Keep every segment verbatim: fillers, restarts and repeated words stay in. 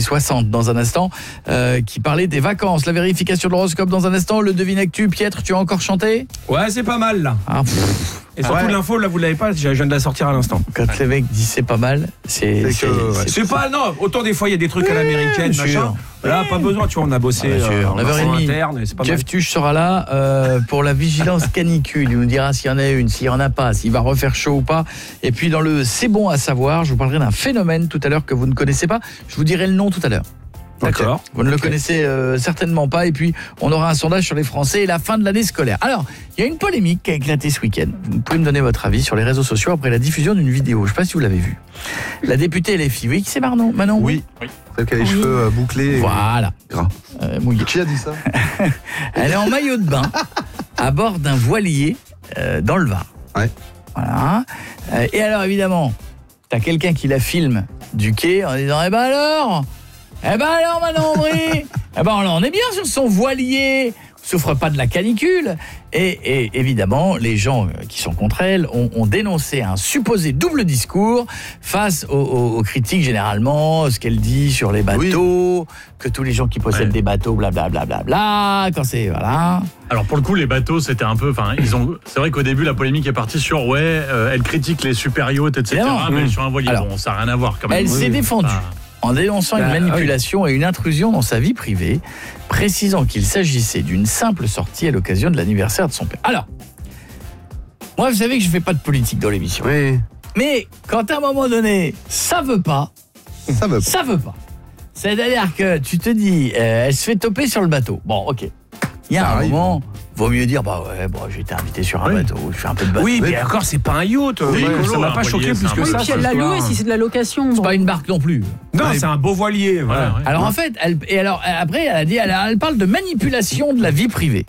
soixante dans un instant, euh, qui parlait des vacances. La vérification de l'horoscope dans un instant. Le devine actu. Pietre, tu as encore chanté ? Ouais, c'est pas mal là. Ah, pff. Et surtout ouais. l'info, là vous l'avez pas, je viens de la sortir à l'instant. Quand le mec dit c'est pas mal, c'est... C'est que, ouais. C'est pas, non, autant des fois il y a des trucs à l'américaine, sûr. machin. Là, pas besoin, tu vois, on a bossé Ah, euh, en neuf heures trente. interne, et c'est pas mal. Jeff Tuche sera là euh, pour la vigilance canicule. Il nous dira s'il y en a une, s'il y en a pas, s'il va refaire chaud ou pas. Et puis dans le c'est bon à savoir, je vous parlerai d'un phénomène tout à l'heure que vous ne connaissez pas. Je vous dirai le nom tout à l'heure. D'accord. Vous ne le connaissez euh, certainement pas. Et puis, on aura un sondage sur les Français et la fin de l'année scolaire. Alors, il y a une polémique qui a éclaté ce week-end. Vous pouvez me donner votre avis sur les réseaux sociaux après la diffusion d'une vidéo. Je ne sais pas si vous l'avez vue. La députée L F I, oui, c'est Manon, Manon Oui. oui. Celle qui a les Oui. cheveux euh, bouclés. Et Voilà. gras. Euh, mouillés. Qui a dit ça? Elle est en maillot de bain à bord d'un voilier euh, dans le Var. Ouais. Voilà. Euh, et alors, évidemment, t'as quelqu'un qui la filme du quai en disant « Eh ben alors Eh ben alors, Manon Aubry Eh ben alors, on est bien sur son voilier, souffre pas de la canicule. » Et, et évidemment, les gens qui sont contre elle ont, ont dénoncé un supposé double discours face aux, aux, aux critiques généralement, ce qu'elle dit sur les bateaux, oui. que tous les gens qui possèdent ouais. des bateaux, blablabla, bla, bla, bla, quand c'est... voilà. Alors pour le coup, les bateaux, c'était un peu... Enfin, ils ont. C'est vrai qu'au début, la polémique est partie sur, ouais, euh, elle critique les super yachts, et cetera, mais mmh. sur un voilier, alors, bon, ça n'a rien à voir quand même. Elle oui. s'est défendue. Ah. en dénonçant bah, une manipulation oui. et une intrusion dans sa vie privée, précisant qu'il s'agissait d'une simple sortie à l'occasion de l'anniversaire de son père. Alors, moi, vous savez que je ne fais pas de politique dans l'émission. Oui. Mais quand à un moment donné, ça veut pas, ça veut pas. Ça veut pas. C'est-à-dire que tu te dis, euh, elle se fait toper sur le bateau. Bon, ok. Il y a ça un arrive. moment... Vaut mieux dire, bah ouais, bon, j'ai été invité sur un oui. bateau, je fais un peu de bateau. Oui, mais encore, c'est pas un yacht. Oui, ouais, ça m'a pas choqué plus que oui, ça. Puis elle l'a loué si c'est de la location. C'est bon. pas une barque non plus. Non, ouais. c'est un beau voilier. Voilà. Ouais. Alors ouais. en fait, elle, et alors après, elle a dit, elle, elle parle de manipulation de la vie privée.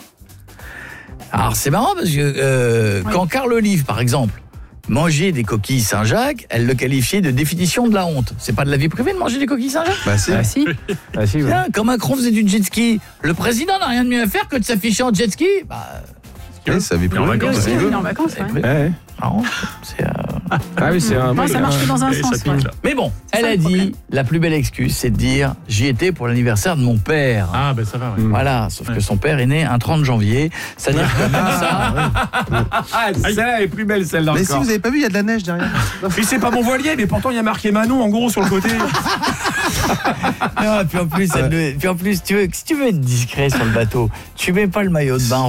Alors c'est marrant parce que euh, ouais. quand Carl Olive, par exemple, mangeait des coquilles Saint-Jacques, elle le qualifiait de définition de la honte. C'est pas de la vie privée de manger des coquilles Saint-Jacques ? Bah si. Bah si. Bah, si ouais. Tiens, quand Macron faisait du jet ski, le président n'a rien de mieux à faire que de s'afficher en jet ski. Bah, oui, ça avait plus en vacances. Aussi, oui, en vacances, ouais. Ouais. Non, c'est... Euh... Ah oui, c'est un... Non, ça marche que dans un et sens. Ouais. Mais bon, elle a dit, la plus belle excuse, c'est de dire, j'y étais pour l'anniversaire de mon père. Ah, ben ça va, ouais. Voilà, sauf ouais. que son père est né un trente janvier. C'est-à-dire que même ça... Ah, celle-là est plus belle, celle-là. Mais si vous avez pas vu, il y a de la neige derrière. Puis c'est pas mon voilier, mais pourtant il y a marqué Manon en gros sur le côté. Non, puis en plus, elle, puis en plus tu veux, si tu veux être discret sur le bateau, tu mets pas le maillot de bain